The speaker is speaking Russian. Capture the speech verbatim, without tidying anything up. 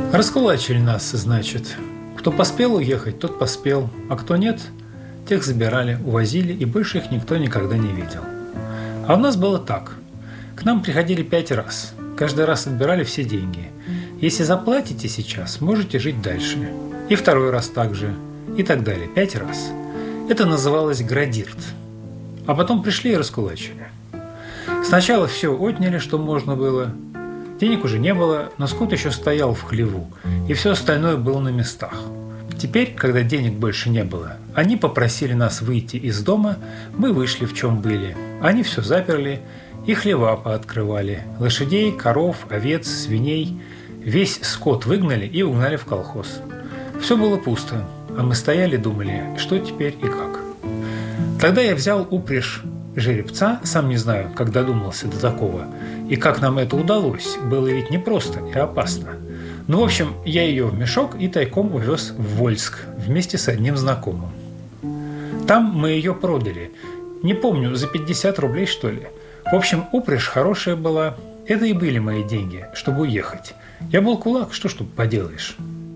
Раскулачили нас, значит. Кто поспел уехать, тот поспел, а кто нет, тех забирали, увозили, и больше их никто никогда не видел. А у нас было так. К нам приходили пять раз. Каждый раз отбирали все деньги. Если заплатите сейчас, можете жить дальше. И второй раз так же. И так далее. Пять раз. Это называлось градирт. А потом пришли и раскулачили. Сначала все отняли, что можно было. Денег уже не было, но скот еще стоял в хлеву, и все остальное было на местах. Теперь, когда денег больше не было, они попросили нас выйти из дома, мы вышли в чем были. Они все заперли и хлева пооткрывали. Лошадей, коров, овец, свиней. Весь скот выгнали и угнали в колхоз. Все было пусто, а мы стояли, думали, что теперь и как. Тогда я взял упряжь жеребца, сам не знаю, как додумался до такого, и как нам это удалось, было ведь непросто и опасно. Ну, в общем, я ее в мешок и тайком увез в Вольск вместе с одним знакомым. Там мы ее продали, не помню, за пятьдесят рублей, что ли. В общем, упряжь хорошая была, это и были мои деньги, чтобы уехать. Я был кулак, что ж тут поделаешь.